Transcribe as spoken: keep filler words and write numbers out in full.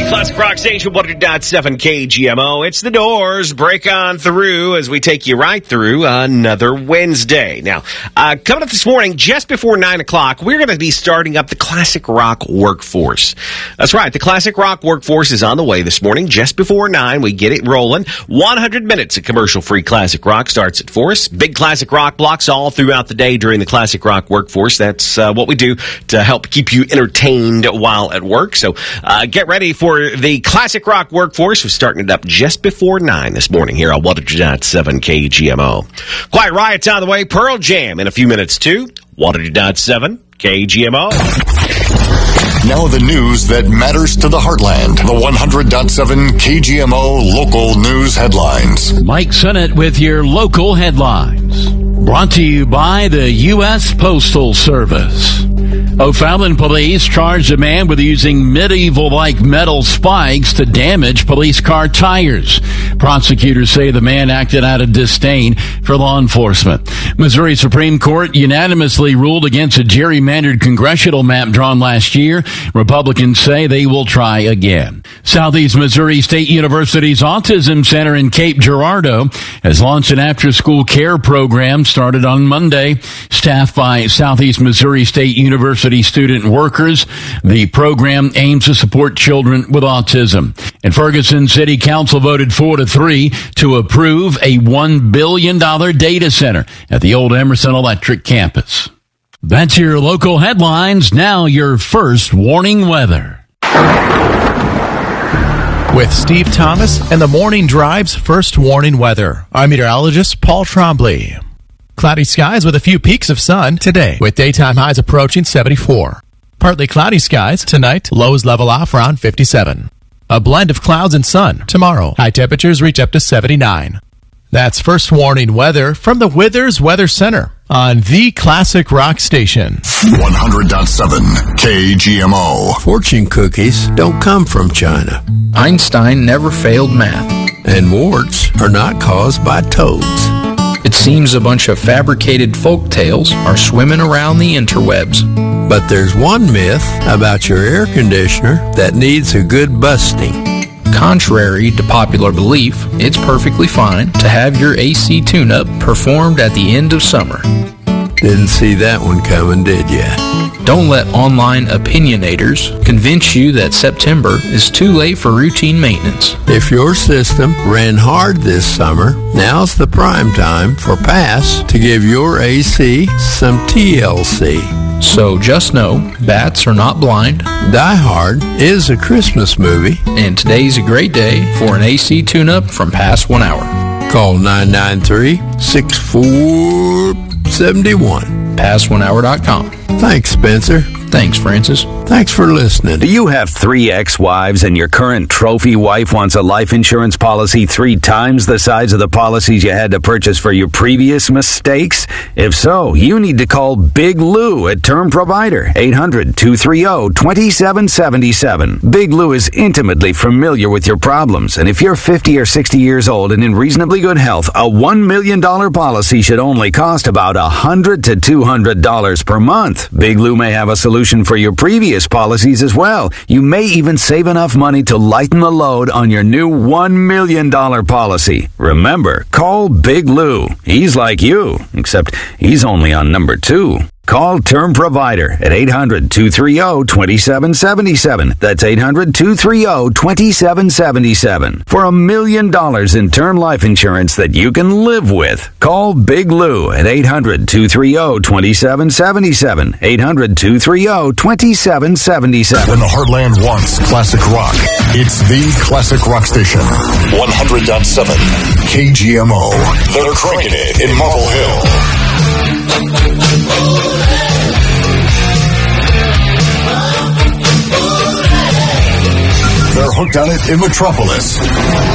Classic Rock Station, one hundred point seven K G M O. It's the Doors. Break on through as we take you right through another Wednesday. Now, uh, coming up this morning, just before nine o'clock, we're going to be starting up the Classic Rock Workforce. That's right. The Classic Rock Workforce is on the way this morning. Just before nine, we get it rolling. one hundred minutes of commercial-free Classic Rock starts it for us. Big Classic Rock blocks all throughout the day during the Classic Rock Workforce. That's uh, what we do to help keep you entertained while at work. So uh, get ready for the Classic Rock Workforce. We're starting it up just before nine this morning here on one hundred point seven K G M O. Quiet Riot's on the way. Pearl Jam in a few minutes, too. one hundred point seven K G M O. Now the news that matters to the heartland. The one hundred point seven K G M O local news headlines. Mike Sennett with your local headlines. Brought to you by the U S Postal Service. O'Fallon police charged a man with using medieval-like metal spikes to damage police car tires. Prosecutors say the man acted out of disdain for law enforcement. Missouri Supreme Court unanimously ruled against a gerrymandered congressional map drawn last year. Republicans say they will try again. Southeast Missouri State University's Autism Center in Cape Girardeau has launched an after-school care program started on Monday. Staffed by Southeast Missouri State University student workers, the program aims to support children with autism. And Ferguson City Council voted four to three to approve a one billion dollars data center at the old Emerson Electric campus. That's your local headlines. Now your first warning weather. With Steve Thomas and the Morning Drive's first warning weather, I'm meteorologist Paul Trombley. Cloudy skies with a few peaks of sun today, with daytime highs approaching seventy-four. Partly cloudy skies tonight, lows level off around fifty-seven. A blend of clouds and sun tomorrow. High temperatures reach up to seventy-nine. That's first warning weather from the Withers Weather Center on the Classic Rock Station. one hundred point seven K G M O. Fortune cookies don't come from China. Einstein never failed math. And warts are not caused by toads. It seems a bunch of fabricated folk tales are swimming around the interwebs. But there's one myth about your air conditioner that needs a good busting. Contrary to popular belief, it's perfectly fine to have your A C tune-up performed at the end of summer. Didn't see that one coming, did ya? Don't let online opinionators convince you that September is too late for routine maintenance. If your system ran hard this summer, now's the prime time for Pass to give your A C some T L C. So just know, bats are not blind. Die Hard is a Christmas movie. And today's a great day for an A C tune-up from Pass One Hour. Call nine nine three, six four seven one. pass one hour dot com. Thanks, Spencer. Thanks, Francis. Thanks for listening. Do you have three ex-wives and your current trophy wife wants a life insurance policy three times the size of the policies you had to purchase for your previous mistakes? If so, you need to call Big Lou at Term Provider, eight hundred, two three zero, two seven seven seven. Big Lou is intimately familiar with your problems, and if you're fifty or sixty years old and in reasonably good health, a one million dollars policy should only cost about one hundred to two hundred dollars per month. Big Lou may have a solution for your previous policies as well. You may even save enough money to lighten the load on your new one million dollars policy. Remember, call Big Lou. He's like you, except he's only on number two. Call Term Provider at eight hundred, two three zero, two seven seven seven. That's eight hundred, two three zero, two seven seven seven. For a million dollars in term life insurance that you can live with. Call Big Lou at eight hundred, two three zero, two seven seven seven. eight hundred, two three zero, two seven seven seven. When the Heartland wants classic rock, it's the Classic Rock Station. one hundred point seven K G M O. They're cranking it in Marble Hill. They're hooked on it in Metropolis.